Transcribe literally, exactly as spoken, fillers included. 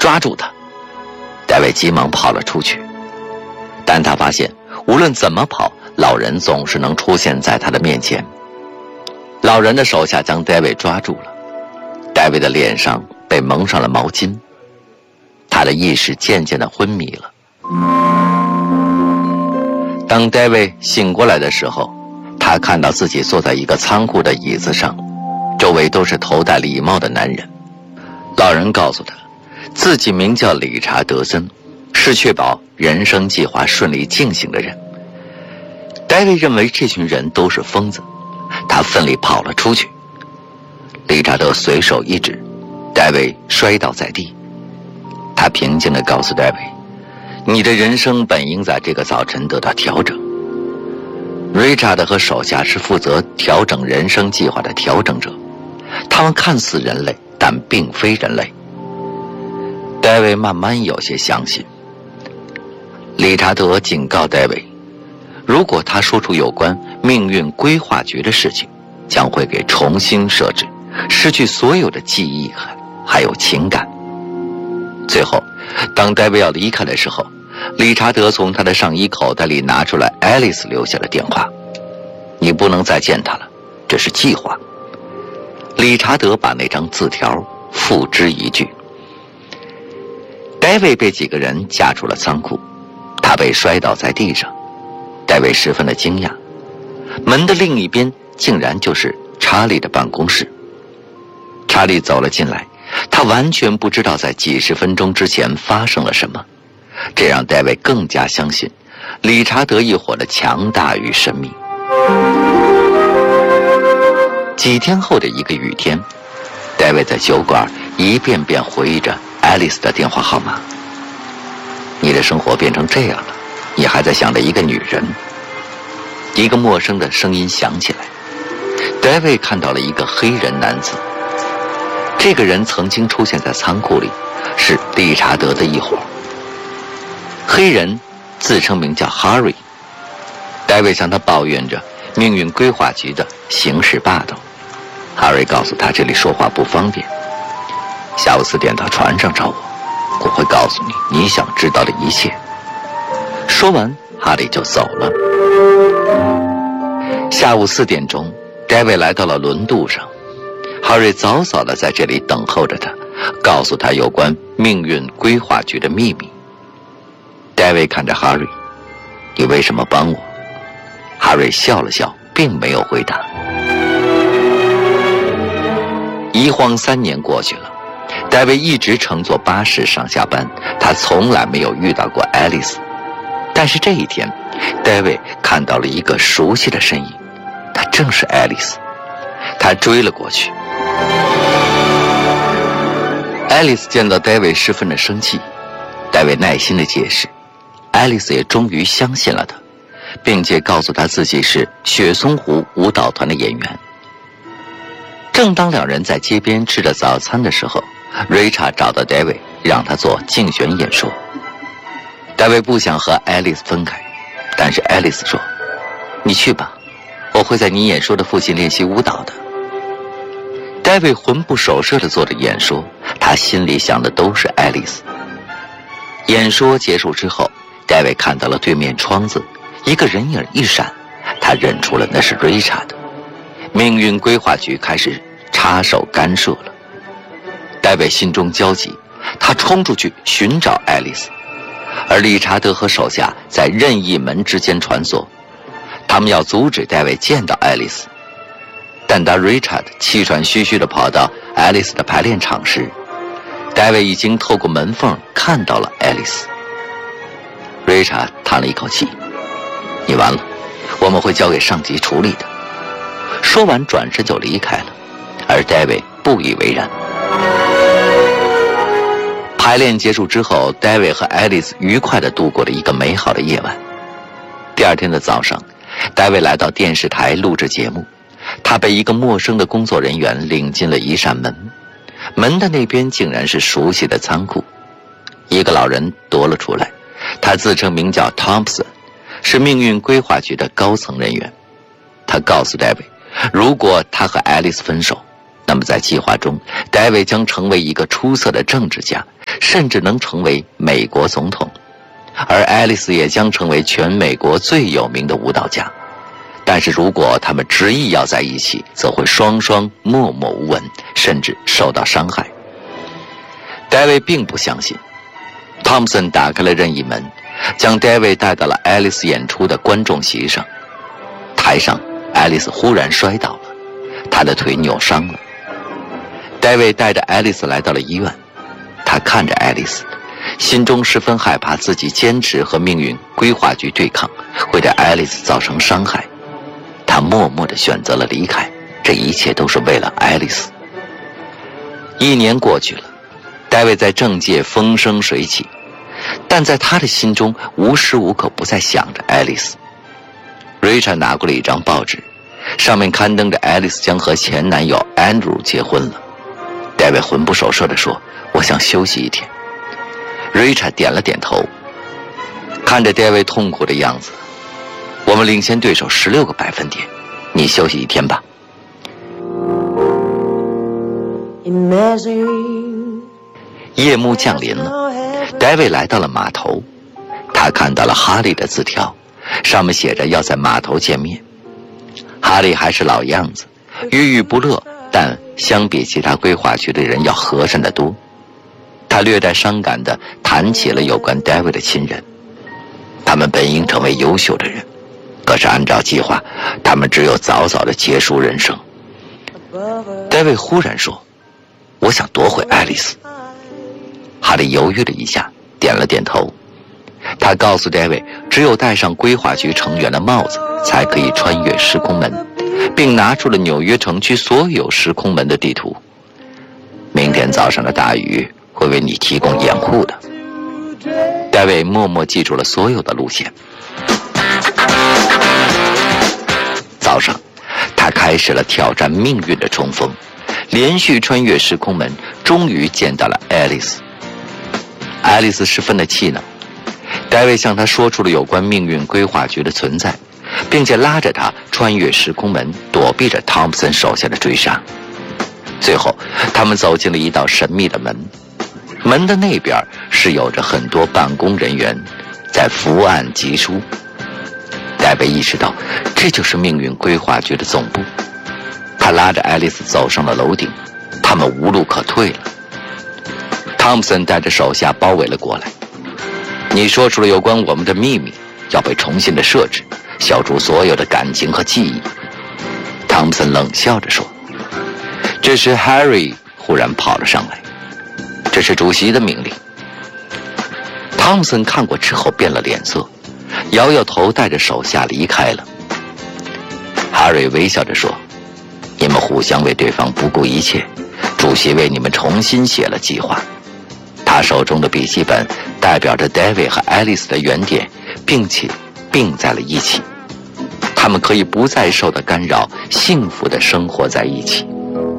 抓住他！戴维急忙跑了出去，但他发现无论怎么跑，老人总是能出现在他的面前。老人的手下将戴维抓住了，戴维的脸上被蒙上了毛巾，他的意识渐渐地昏迷了。当戴维醒过来的时候，他看到自己坐在一个仓库的椅子上，周围都是头戴礼帽的男人。老人告诉他，自己名叫理查德森，是确保人生计划顺利进行的人。戴维认为这群人都是疯子，他奋力跑了出去。理查德随手一指，戴维摔倒在地。他平静地告诉戴维，你的人生本应在这个早晨得到调整。Richard 和手下是负责调整人生计划的调整者，他们看似人类，但并非人类。戴维慢慢有些相信。理查德警告戴维，如果他说出有关命运规划局的事情，将会给重新设置，失去所有的记忆还有情感。最后，当戴维要离开的时候，理查德从他的上衣口袋里拿出来爱丽丝留下的电话。你不能再见他了，这是计划。理查德把那张字条付之一炬。戴维被几个人架出了仓库，他被摔倒在地上。戴维十分的惊讶，门的另一边竟然就是查理的办公室。查理走了进来，他完全不知道在几十分钟之前发生了什么，这让戴维更加相信理查德一伙的强大与神秘。几天后的一个雨天，戴维在酒馆一遍遍回忆着爱丽丝的电话号码。你的生活变成这样了，你还在想着一个女人。一个陌生的声音响起来，戴维看到了一个黑人男子。这个人曾经出现在仓库里，是理查德的一伙。黑人自称名叫 Harry， 戴维向他抱怨着命运规划局的行事霸道。Harry 告诉他这里说话不方便，下午四点到船上找我，我会告诉你你想知道的一切。说完，哈利就走了。下午四点钟，戴维来到了轮渡上。哈瑞早早地在这里等候着他，告诉他有关命运规划局的秘密。戴维看着哈瑞，你为什么帮我？哈瑞笑了笑，并没有回答。一晃三年过去了，戴维一直乘坐巴士上下班，他从来没有遇到过爱丽丝。但是这一天，戴维看到了一个熟悉的身影，她正是爱丽丝。他追了过去。爱丽丝见到戴维十分的生气，戴维耐心地解释，爱丽丝也终于相信了他，并且告诉他自己是雪松湖舞蹈团的演员。正当两人在街边吃着早餐的时候，瑞查找到戴维，让他做竞选演说。戴维不想和爱丽丝分开，但是爱丽丝说，你去吧，我会在你演说的附近练习舞蹈的。戴维魂不守舍地做着演说，他心里想的都是爱丽丝。演说结束之后，戴维看到了对面窗子，一个人影一闪，他认出了那是瑞查的。命运规划局开始插手干涉了。戴维心中焦急，他冲出去寻找爱丽丝，而理查德和手下在任意门之间穿梭，他们要阻止戴维见到爱丽丝。但当 Richard 气喘吁吁地跑到爱丽丝的排练场时，戴维已经透过门缝看到了爱丽丝。Richard 叹了一口气，你完了，我们会交给上级处理的。说完转身就离开了，而戴维不以为然。排练结束之后，戴维和爱丽丝愉快地度过了一个美好的夜晚。第二天的早上，戴维来到电视台录制节目，他被一个陌生的工作人员领进了一扇门，门的那边竟然是熟悉的仓库。一个老人踱了出来，他自称名叫 Thompson， 是命运规划局的高层人员。他告诉戴维，如果他和爱丽丝分手，那那么在计划中，戴维将成为一个出色的政治家，甚至能成为美国总统，而爱丽丝也将成为全美国最有名的舞蹈家。但是如果他们执意要在一起，则会双双默默无闻，甚至受到伤害。戴维并不相信。汤姆森打开了任意门，将戴维带到了爱丽丝演出的观众席上。台上，爱丽丝忽然摔倒了，她的腿扭伤了。戴维带着爱丽丝来到了医院，他看着爱丽丝，心中十分害怕自己坚持和命运规划局对抗，会对爱丽丝造成伤害。他默默地选择了离开，这一切都是为了爱丽丝。一年过去了，戴维在政界风生水起，但在他的心中无时无刻不在想着爱丽丝。瑞查拿过了一张报纸，上面刊登着爱丽丝将和前男友 Andrew 结婚了。戴维魂不守舍地说：“我想休息一天。”瑞查点了点头，看着戴维痛苦的样子，我们领先对手十六个百分点，你休息一天吧。夜幕降临了，戴维来到了码头，他看到了哈利的字条，上面写着要在码头见面。哈利还是老样子，郁郁不乐，但相比其他规划局的人要和善得多。他略带伤感地谈起了有关戴维的亲人，他们本应成为优秀的人，可是按照计划，他们只有早早地结束人生。戴维忽然说：“我想夺回爱丽丝。”哈利犹豫了一下，点了点头。他告诉戴维，只有戴上规划局成员的帽子，才可以穿越时空门，并拿出了纽约城区所有时空门的地图。明天早上的大雨会为你提供掩护的。戴维默默记住了所有的路线。早上，他开始了挑战命运的冲锋，连续穿越时空门，终于见到了爱丽丝。爱丽丝十分的气恼，戴维向她说出了有关命运规划局的存在，并且拉着她穿越时空门，躲避着汤普森手下的追杀。最后，他们走进了一道神秘的门，门的那边是有着很多办公人员在伏案疾书。戴维意识到，这就是命运规划局的总部。他拉着爱丽丝走上了楼顶，他们无路可退了。汤姆森带着手下包围了过来。你说出了有关我们的秘密，要被重新的设置，消除所有的感情和记忆。汤姆森冷笑着说。这时 Harry 忽然跑了上来，这是主席的命令。汤姆森看过之后变了脸色，摇摇头，带着手下离开了。Harry 微笑着说：“你们互相为对方不顾一切，主席为你们重新写了计划。”他手中的笔记本代表着 David 和 Alice 的原点，并且并在了一起。他们可以不再受到干扰，幸福地生活在一起。